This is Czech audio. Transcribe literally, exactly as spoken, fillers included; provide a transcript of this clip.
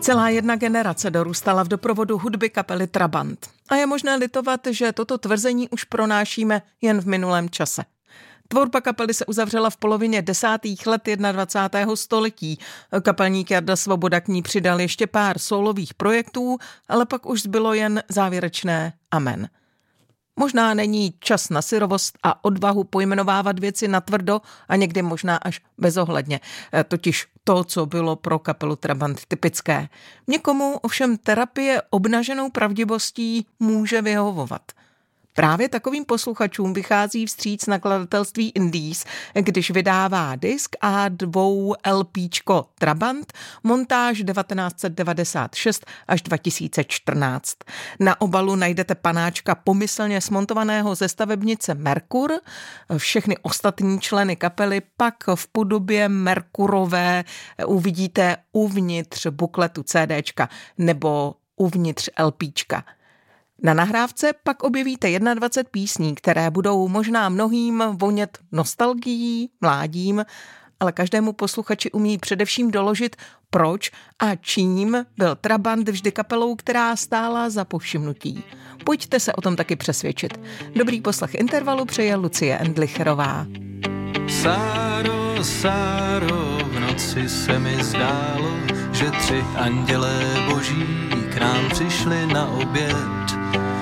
Celá jedna generace dorůstala v doprovodu hudby kapely Trabant. A je možné litovat, že toto tvrzení už pronášíme jen v minulém čase. Tvorba kapely se uzavřela v polovině desátých let dvacátého prvního století. Kapelník Jarda Svoboda k ní přidal ještě pár sólových projektů, ale pak už zbylo jen závěrečné amen. Možná není čas na syrovost a odvahu pojmenovávat věci natvrdo a někdy možná až bezohledně. Totiž to, co bylo pro kapelu Trabant typické. Někomu ovšem terapie obnaženou pravdivostí může vyhovovat. Právě takovým posluchačům vychází vstříc nakladatelství Indies, když vydává disk a dvou LPčko Trabant, montáž devatenáct set devadesát šest až dva tisíce čtrnáct. Na obalu najdete panáčka pomyslně smontovaného ze stavebnice Merkur. Všechny ostatní členy kapely pak v podobě merkurové uvidíte uvnitř bukletu CDčka nebo uvnitř LPčka. Na nahrávce pak objevíte dvacet jedna písní, které budou možná mnohým vonět nostalgií, mládím, ale každému posluchači umí především doložit, proč a čím byl Trabant vždy kapelou, která stála za povšimnutí. Pojďte se o tom taky přesvědčit. Dobrý poslech Intervalu přeje Lucie Endlicherová. Sáro, Sáro, v noci se mi zdálo, že tři andělé boží k nám přišli na oběd.